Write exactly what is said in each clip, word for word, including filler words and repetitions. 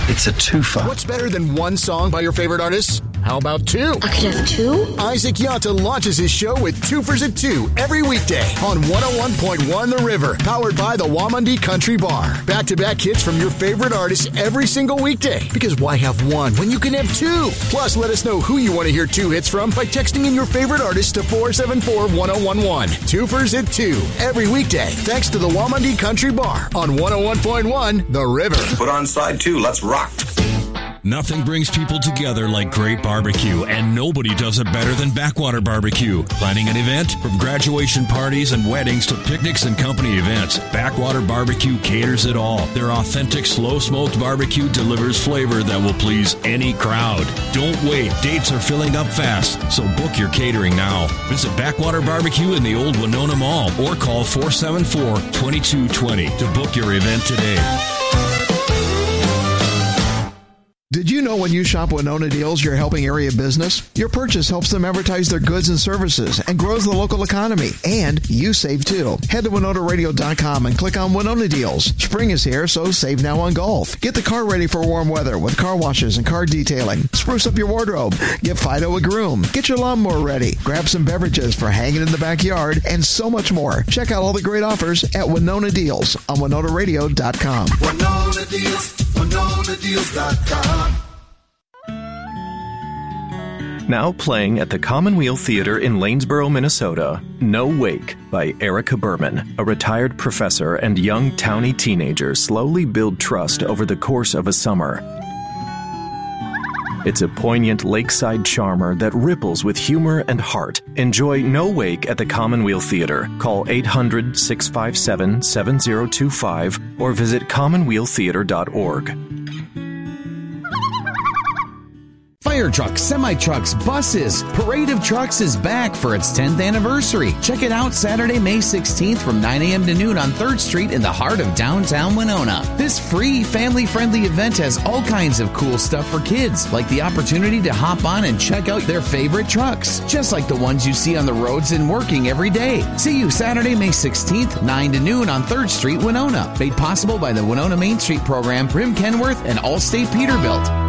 It's a twofer. What's better than one song by your favorite artists? How about two? I could have two? Isaac Yanta launches his show with Twofers at two every weekday on one oh one point one The River, powered by the Wamandi Country Bar. Back-to-back hits from your favorite artists every single weekday. Because why have one when you can have two? Plus, let us know who you want to hear two hits from by texting in your favorite artist to four seven four, one oh one one. Twofers at two every weekday, thanks to the Wamandi Country Bar on one oh one point one The River. Put on side two. Let's rock. Nothing brings people together like great barbecue, and nobody does it better than Backwater Barbecue. Planning an event? From graduation parties and weddings to picnics and company events, Backwater Barbecue caters it all. Their authentic slow-smoked barbecue delivers flavor that will please any crowd. Don't wait. Dates are filling up fast, so book your catering now. Visit Backwater Barbecue in the Old Winona Mall or call four seven four, two two two zero to book your event today. Did you know when you shop Winona Deals, you're helping area business? Your purchase helps them advertise their goods and services and grows the local economy. And you save too. Head to Winona Radio dot com and click on Winona Deals. Spring is here, so save now on golf. Get the car ready for warm weather with car washes and car detailing. Spruce up your wardrobe. Get Fido a groom. Get your lawnmower ready. Grab some beverages for hanging in the backyard and so much more. Check out all the great offers at Winona Deals on Winona Radio dot com. Winona Deals. Winona Deals dot com. Now playing at the Commonweal Theater in Lanesboro, Minnesota, No Wake by Erica Berman. A retired professor and young townie teenager slowly build trust over the course of a summer. It's a poignant lakeside charmer that ripples with humor and heart. Enjoy No Wake at the Commonweal Theater. Call eight hundred, six five seven, seven zero two five or visit commonweal theater dot org. Fire trucks, semi-trucks, buses. Parade of Trucks is back for its tenth anniversary. Check it out Saturday, May sixteenth from nine a.m. to noon on third Street in the heart of downtown Winona. This free, family-friendly event has all kinds of cool stuff for kids, like the opportunity to hop on and check out their favorite trucks, just like the ones you see on the roads and working every day. See you Saturday, May sixteenth, nine to noon on third Street, Winona. Made possible by the Winona Main Street Program, Rim Kenworth, and Allstate Peterbilt.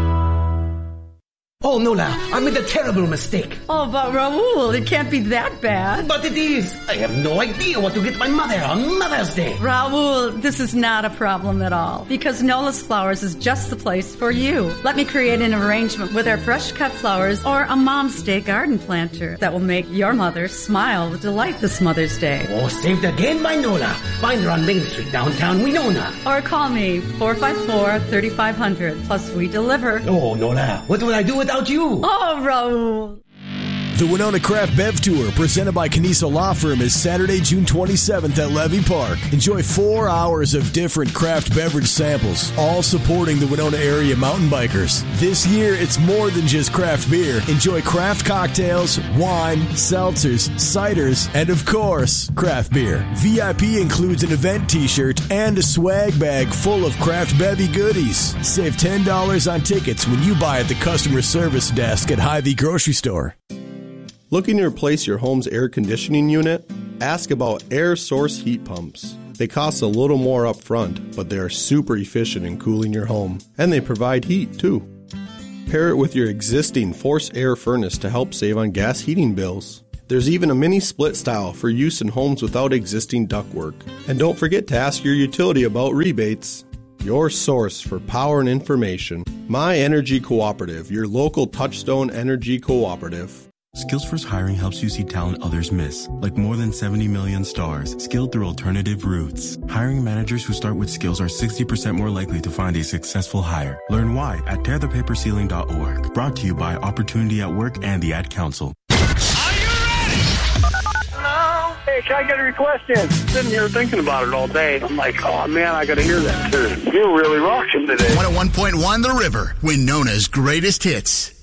Oh, Nola, I made a terrible mistake. Oh, but Raul, it can't be that bad. But it is. I have no idea what to get my mother on Mother's Day. Raul, this is not a problem at all, because Nola's Flowers is just the place for you. Let me create an arrangement with our fresh cut flowers or a Mom's Day garden planter that will make your mother smile with delight this Mother's Day. Oh, saved again by Nola. Find her on Main Street, downtown Winona. Or call me, four five four, three five zero zero, plus we deliver. Oh, Nola, what would I do without you? Oh, Raul. The Winona Craft Bev Tour, presented by Caniso Law Firm, is Saturday, June twenty-seventh at Levy Park. Enjoy four hours of different craft beverage samples, all supporting the Winona area mountain bikers. This year, it's more than just craft beer. Enjoy craft cocktails, wine, seltzers, ciders, and of course, craft beer. V I P includes an event t-shirt and a swag bag full of craft bevy goodies. Save ten dollars on tickets when you buy at the customer service desk at Hy-Vee Grocery Store. Looking to replace your home's air conditioning unit? Ask about air source heat pumps. They cost a little more up front, but they are super efficient in cooling your home. And they provide heat, too. Pair it with your existing forced air furnace to help save on gas heating bills. There's even a mini split style for use in homes without existing ductwork. And don't forget to ask your utility about rebates. Your source for power and information. My Energy Cooperative, your local Touchstone Energy Cooperative. SkillsFirst Hiring helps you see talent others miss, like more than seventy million stars, skilled through alternative routes. Hiring managers who start with skills are sixty percent more likely to find a successful hire. Learn why at tear the paper ceiling dot org. Brought to you by Opportunity at Work and the Ad Council. Hey, can I get a request in? Sitting here thinking about it all day. I'm like, oh, man, I got to hear that tune. You're really rocking today. one oh one point one The River, Winona's greatest hits.